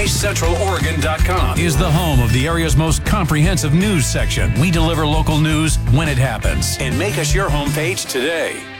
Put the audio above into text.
VoiceCentralOregon.com is the home of the area's most comprehensive news section. We deliver local news when it happens. And make us your homepage today.